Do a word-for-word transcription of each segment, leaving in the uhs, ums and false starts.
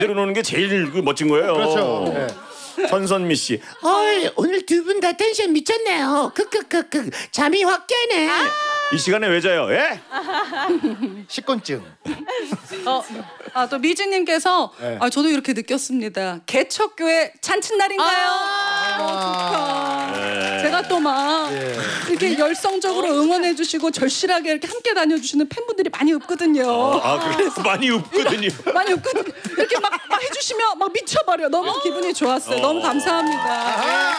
내려놓는 게 제일 그 멋진 거예요. 그렇죠. 네. 전선미 씨. 어이, 오늘 두 분 다 텐션 미쳤네요. 크크크크 잠이 확 깨네. 이 시간에 왜 자요? 예? 식곤증. 어, 아, 또 미주님께서 네. 아, 저도 이렇게 느꼈습니다. 개척교회 잔칫날인가요? 아. 어, 좋다. 네. 제가 또 막 예. 이렇게 열성적으로 응원해주시고 절실하게 이렇게 함께 다녀주시는 팬분들이 많이 없거든요. 아, 그래서 많이 웃거든요. 많이 없거든요. 이렇게 막, 막 해주시면 막 미쳐버려. 너무 기분이 좋았어요. 어. 너무 감사합니다. 아.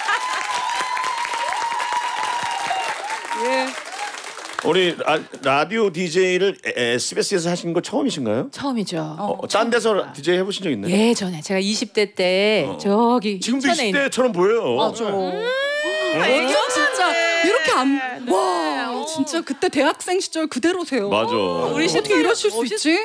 예. 우리 라, 라디오 디제이를 에스비에스에서 하신 거 처음이신가요? 처음이죠. 어, 딴 데서 디제이 해보신 적 있나요? 예전에 제가 이십 대 때 어. 저기 지금도 인천에 이십 대처럼 보여요. 맞아. 애교 진짜 이렇게 안. 와, 진짜 그때 대학생 시절 그대로세요. 맞아. 우리 어떻게 이러실 수 있지?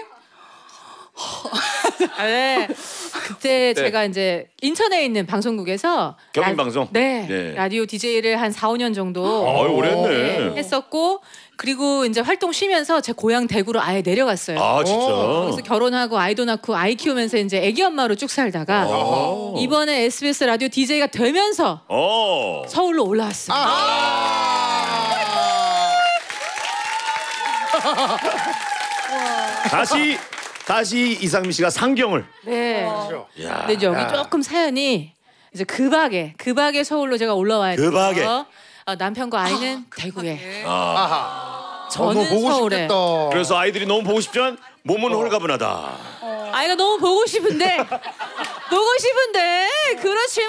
아, 네. 그때 네. 제가 이제 인천에 있는 방송국에서 경인 라- 방송? 네. 네. 라디오 디제이를 한 사, 오 년 정도 아유, 오래 했네. 네, 했었고 그리고 이제 활동 쉬면서 제 고향 대구로 아예 내려갔어요. 아, 진짜. 그래서 결혼하고 아이도 낳고 아이 키우면서 이제 애기 엄마로 쭉 살다가 어. 이번에 에스비에스 라디오 디제이가 되면서 어. 서울로 올라왔습니다. 다시 다시 이상미 씨가 상경을. 네. 야. 근데 여기 조금 사연이 이제 급하게 급하게 서울로 제가 올라와야 돼요. 급하게. 어, 남편과 아이는 대구에, 아. 저는 어머, 보고 서울에. 싶겠다. 그래서 아이들이 너무 보고 싶지만 몸은 홀가분하다. 아이가 너무 보고 싶은데 보고 싶은데 그렇지만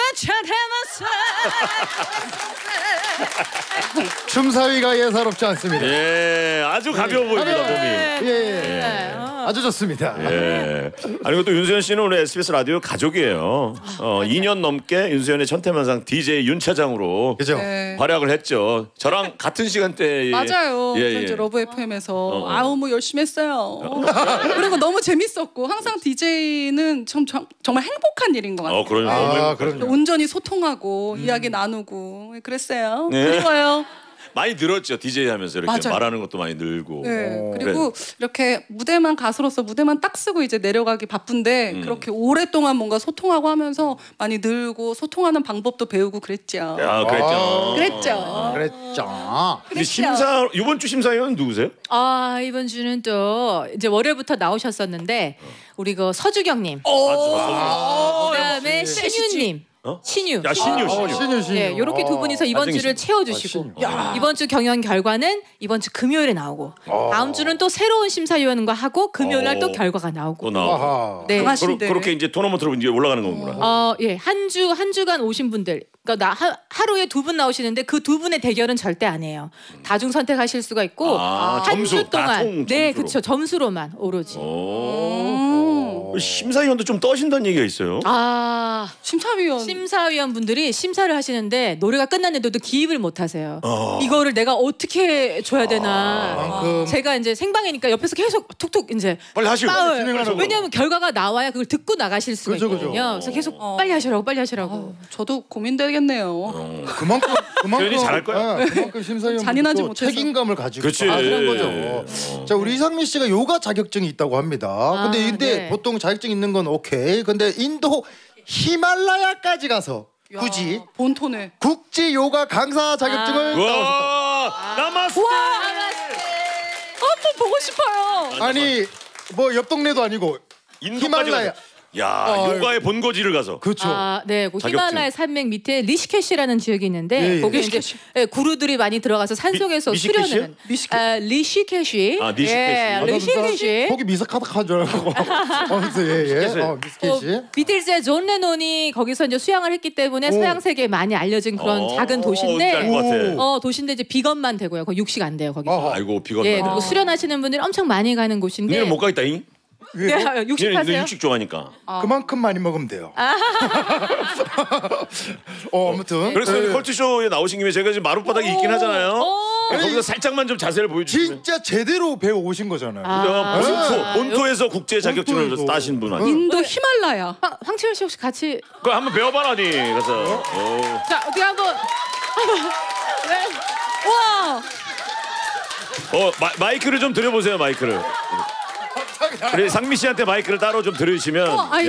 참아서 춤사위가 예사롭지 않습니다. 예, 아주 가벼워 보입니다 몸이. 예, 예. 네, 어. 아주 좋습니다. 예. 아니 그것도 윤수현 씨는 오늘 에스비에스 라디오 가족이에요. 어, 이 년 넘게 윤수현의 천태만상 디제이 윤 차장으로 그죠? 네. 활약을 했죠. 저랑 같은 시간대에. 맞아요. 예, 저 예. 이제 러브 에프엠에서 어. 아우 뭐 열심히 했어요. 그리고 너무 재밌었고 항상 디제이는 참, 참, 정말 행복한 일인 것 같아요. 어, 그럼 아, 너무 행복하죠. 그럼요. 온전히 소통하고 이야기 나누고 그랬어요. 네. 그리워요. 많이 늘었죠. 디제이 하면서 이렇게 맞아요. 말하는 것도 많이 늘고. 네. 그리고 이렇게 무대만 가수로서 무대만 딱 쓰고 이제 내려가기 바쁜데 음. 그렇게 오랫동안 뭔가 소통하고 하면서 많이 늘고 소통하는 방법도 배우고 그랬죠. 아, 그랬죠. 아. 그랬죠. 그랬죠. 근데 심사 이번 주 심사위원 누구세요? 아 이번 주는 또 이제 월요일부터 나오셨었는데 우리 그 서주경님, 아, 그다음에 신유님, 어? 신유. 야, 신유, 어, 신유. 신유 신유. 네, 이렇게 두 분이서 이번 잘생기신 주를 분. 채워주시고 아, 이번 주 경연 결과는 이번 주 금요일에 나오고 다음 주는 또 새로운 심사위원과 하고 금요일 날 또 어. 결과가 나오고. 또 나와. 아하. 네. 강하시- 그러, 네. 그렇게 이제 토너먼트로 이제 올라가는 거구나. 어, 예, 한 주 한 주간 오신 분들, 그러니까 나 하, 하루에 두 분 나오시는데 그 두 분의 대결은 절대 안 해요. 다중 선택하실 수가 있고 아, 한 점수. 주 동안, 아, 총 네, 점수로. 그렇죠, 점수로만 오로지. 오. 심사위원도 좀 떠신다는 얘기가 있어요. 아, 심사위원. 심사위원 분들이 심사를 하시는데 노래가 끝났는데도 기입을 못 하세요. 어. 이거를 내가 어떻게 줘야 되나. 만큼 제가 이제 생방이니까 옆에서 계속 툭툭 이제 빨리 하시고. 빠을. 진행하라고. 왜냐하면 결과가 나와야 그걸 듣고 나가실 수가 그죠, 그죠. 있거든요. 그래서 계속 어. 빨리 하시라고 빨리 하시라고. 아우, 저도 고민되겠네요. 그만큼 그만큼 표현이 잘할 거야. 예, 그만큼 심사위원 잔인하지 또 못해서. 책임감을 가지고 그치. 아, 그런 거죠. 어. 자, 우리 이상민 씨가 요가 자격증이 있다고 합니다. 근데 아, 근데 네. 보통 자격증 있는 건 오케이. 근데 인도 히말라야까지 가서 굳이 야, 본토네. 국제 요가 강사 자격증을 따오셨다. 와, 나마스테. 한번 보고 싶어요. 아니 뭐 옆 동네도 아니고 인도까지 히말라야. 가서. 야, 어, 요가의 본거지를 가서. 그렇죠. 아, 네, 그 자격증. 히말라야 산맥 밑에 리시케시라는 지역이 있는데 예, 예. 거기 이제 예, 구루들이 많이 들어가서 산 미- 속에서 미시케시요? 수련을. 미시케- 아, 리시케시. 아, 리시케시. 예, 아, 나 리시케시. 거기 미스카닥한 줄 알고. 아무튼 예예. 미스케시. 어, 미스케시. 어, 비틀즈의 존 레논이 거기서 이제 수양을 했기 때문에 오. 서양 세계에 많이 알려진 그런 어, 작은 어딘지 도시인데 알 것 같아. 어 도시인데 이제 비건만 되고요. 거기 육식 안 돼요 거기서. 아하. 아이고 비건. 예, 그리고 수련하시는 분들이 엄청 많이 가는 곳인데. 니는 못 가겠다잉. 네, 육식 니는 하세요? 육식 좋아하니까. 그만큼 많이 먹으면 돼요. 어 아무튼 그래서 예. 컬투쇼에 나오신 김에 제가 지금 마룻바닥에 있긴 하잖아요. 오. 네, 거기서 살짝만 좀 자세를 보여주시면. 진짜 제대로 배워 오신 거잖아요. 아. 본토, 본토에서 국제 자격증을 본토에서. 따신 분 아니에요? 인도 히말라야. 황, 황치열 씨 혹시 같이 그거 한번 배워봐라 니. 그래서. 오. 자 어떻게 한번 와. 어 마, 마이크를 좀 드려보세요 마이크를. 우리 상미 씨한테 마이크를 따로 좀 들으시면. 어, 아니,